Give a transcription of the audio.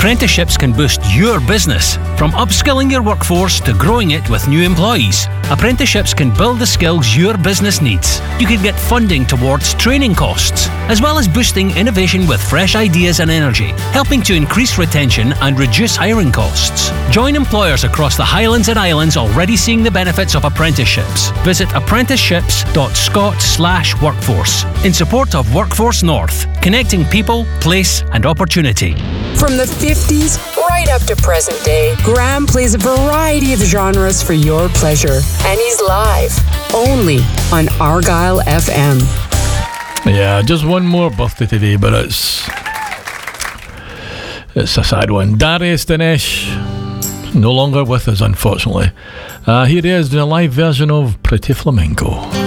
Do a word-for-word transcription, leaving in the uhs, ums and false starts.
Apprenticeships can boost your business. From upskilling your workforce to growing it with new employees, apprenticeships can build the skills your business needs. You can get funding towards training costs, as well as boosting innovation with fresh ideas and energy, helping to increase retention and reduce hiring costs. Join employers across the Highlands and Islands already seeing the benefits of apprenticeships. Visit apprenticeships dot scot slash workforce in support of Workforce North, connecting people, place and opportunity. From the fifties right up to present day, Graham plays a variety of genres for your pleasure. And he's live, only on Argyle F M. Yeah, just one more birthday today, but it's it's a sad one. Darius Dinesh, no longer with us, unfortunately. Uh, here he is doing a live version of Pretty Flamenco.